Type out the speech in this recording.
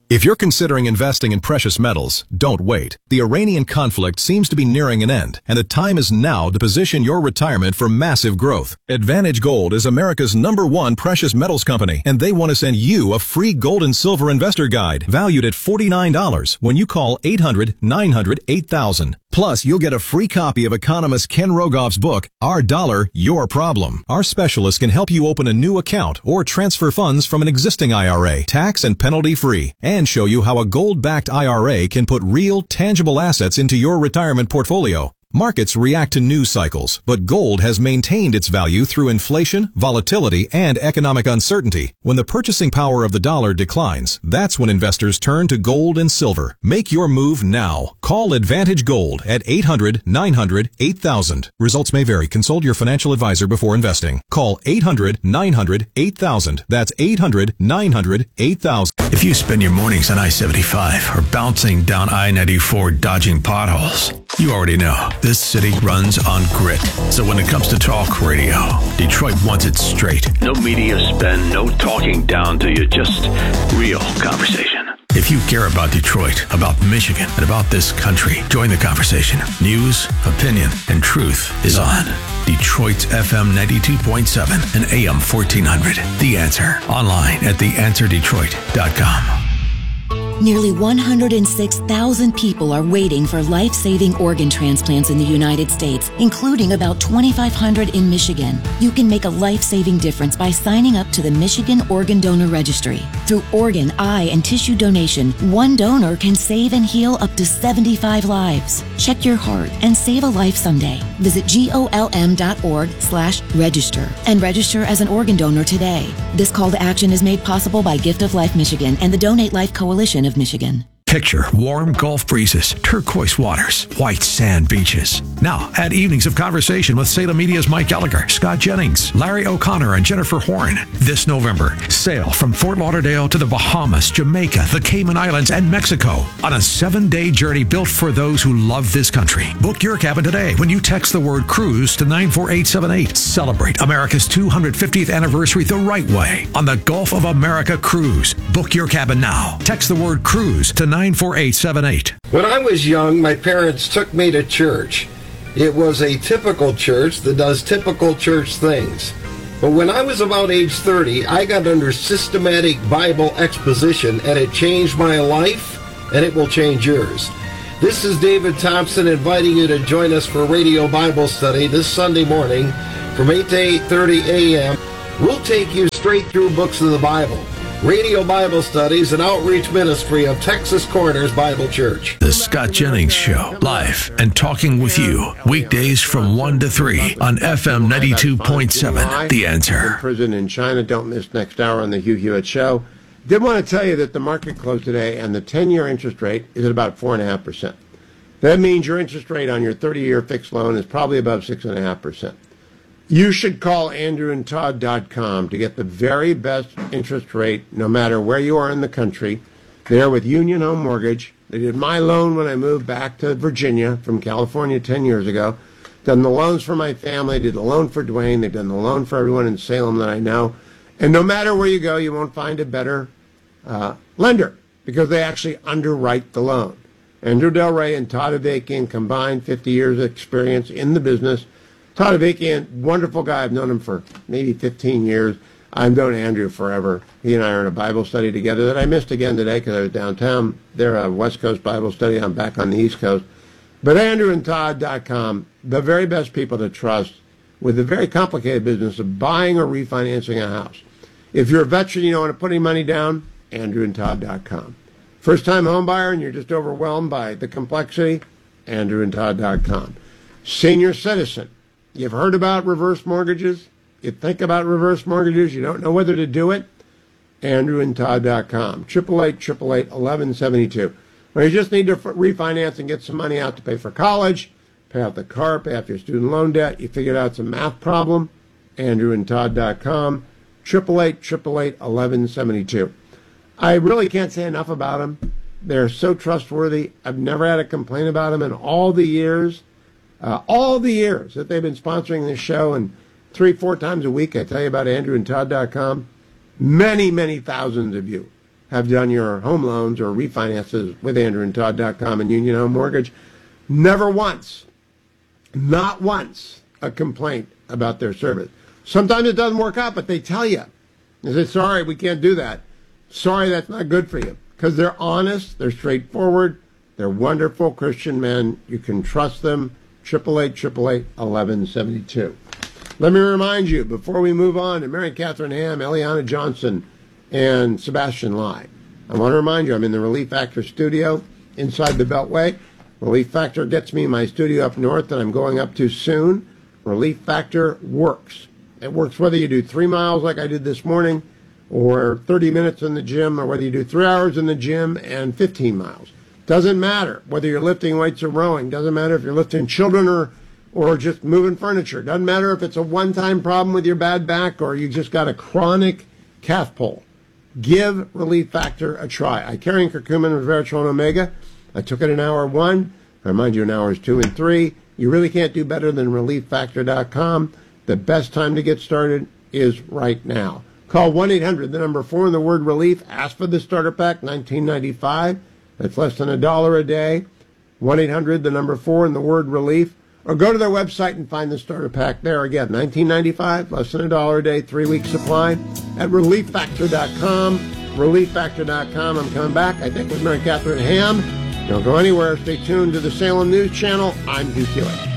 If you're considering investing in precious metals, don't wait. The Iranian conflict seems to be nearing an end, and the time is now to position your retirement for massive growth. Advantage Gold is America's #1 precious metals company, and they want to send you a free gold and silver investor guide valued at $49 when you call 800-900-8000. Plus, you'll get a free copy of economist Ken Rogoff's book, Our Dollar, Your Problem. Our specialists can help you open a new account or transfer funds from an existing IRA, tax and penalty free, and show you how a gold-backed IRA can put real, tangible assets into your retirement portfolio. Markets react to news cycles, but gold has maintained its value through inflation, volatility, and economic uncertainty. When the purchasing power of the dollar declines, that's when investors turn to gold and silver. Make your move now. Call Advantage Gold at 800-900-8000. Results may vary. Consult your financial advisor before investing. Call 800-900-8000. That's 800-900-8000. If you spend your mornings on I-75 or bouncing down I-94 dodging potholes, you already know this city runs on grit. So when it comes to talk radio, Detroit wants it straight. No media spin, no talking down to you, just real conversation. If you care about Detroit, about Michigan, and about this country, join the conversation. News, opinion, and truth is on. Detroit's FM 92.7 and AM 1400. The Answer. Online at theanswerdetroit.com. Nearly 106,000 people are waiting for life-saving organ transplants in the United States, including about 2,500 in Michigan. You can make a life-saving difference by signing up to the Michigan Organ Donor Registry. Through organ, eye, and tissue donation, one donor can save and heal up to 75 lives. Check your heart and save a life someday. Visit golm.org/register and register as an organ donor today. This call to action is made possible by Gift of Life Michigan and the Donate Life Coalition of Michigan. Picture warm Gulf breezes, turquoise waters, white sand beaches. Now, add evenings of conversation with Salem Media's Mike Gallagher, Scott Jennings, Larry O'Connor, and Jennifer Horn. This November, sail from Fort Lauderdale to the Bahamas, Jamaica, the Cayman Islands, and Mexico on a 7-day journey built for those who love this country. Book your cabin today when you text the word cruise to 94878. Celebrate America's 250th anniversary the right way on the Gulf of America Cruise. Book your cabin now. Text the word cruise to 94878. When I was young, my parents took me to church. It was a typical church that does typical church things. But when I was about age 30, I got under systematic Bible exposition, and it changed my life, and it will change yours. This is David Thompson inviting you to join us for Radio Bible Study this Sunday morning from 8 to 8:30 a.m. We'll take you straight through books of the Bible. Radio Bible Studies, an outreach ministry of Texas Corners Bible Church. The Scott Jennings Show, live and talking with you, weekdays from 1 to 3 on FM 92.7, The Answer. Prison in China. Don't miss next hour on the Hugh Hewitt Show. Did want to tell you that the market closed today, and the 10-year interest rate is at about 4.5%. That means your interest rate on your 30-year fixed loan is probably above 6.5%. You should call andrewandtodd.com to get the very best interest rate no matter where you are in the country. They're with Union Home Mortgage. They did my loan when I moved back to Virginia from California 10 years ago. Done the loans for my family, did the loan for Dwayne. They've done the loan for everyone in Salem that I know. And no matter where you go, you won't find a better lender because they actually underwrite the loan. Andrew Del Rey and Todd Avakian combined 50 years of experience in the business. Todd Avakian, wonderful guy. I've known him for maybe 15 years. I've known Andrew forever. He and I are in a Bible study together that I missed again today because I was downtown. They're a West Coast Bible study. I'm back on the East Coast. But andrewandtodd.com, the very best people to trust with the very complicated business of buying or refinancing a house. If you're a veteran, you don't want to put any money down, andrewandtodd.com. First-time home buyer and you're just overwhelmed by the complexity, andrewandtodd.com. Senior citizen. You've heard about reverse mortgages. You think about reverse mortgages. You don't know whether to do it. AndrewandTodd.com. 888-888-1172. Well, you just need to refinance and get some money out to pay for college, pay off the car, pay off your student loan debt. You figured out some math problem. AndrewandTodd.com. 888-888-1172. I really can't say enough about them. They're so trustworthy. I've never had a complaint about them in all the years that they've been sponsoring this show, and 3-4 times a week I tell you about andrewandtodd.com. Many, many thousands of you have done your home loans or refinances with AndrewandTodd.com and Union Home Mortgage. Never once, not once, a complaint about their service. Sometimes it doesn't work out, but they tell you. They say, sorry, we can't do that. Sorry, that's not good for you. Because they're honest, they're straightforward, they're wonderful Christian men. You can trust them. 888-888-1172. Let me remind you, before we move on to Mary Catherine Ham, Eliana Johnson, and Sebastian Lai, I want to remind you, I'm in the Relief Factor studio inside the Beltway. Relief Factor gets me my studio up north that I'm going up to soon. Relief Factor works. It works whether you do 3 miles like I did this morning, or 30 minutes in the gym, or whether you do 3 hours in the gym and 15 miles. Doesn't matter whether you're lifting weights or rowing. Doesn't matter if you're lifting children or just moving furniture. Doesn't matter if it's a one-time problem with your bad back or you just got a chronic calf pull. Give Relief Factor a try. I carry curcumin with Resveratrol Omega. I took it in hour 1. I remind you in hours 2 and 3. You really can't do better than ReliefFactor.com. The best time to get started is right now. Call 1-800, the number 4, and the word relief. Ask for the starter pack, $19.95. That's less than $1 a day. 1-800, the number 4, and the word relief. Or go to their website and find the starter pack there. Again, $19.95, less than $1 a day, 3-week supply at ReliefFactor.com. ReliefFactor.com. I'm coming back, I think, with Mary Catherine Ham. Don't go anywhere. Stay tuned to the Salem News Channel. I'm Hugh Hewitt.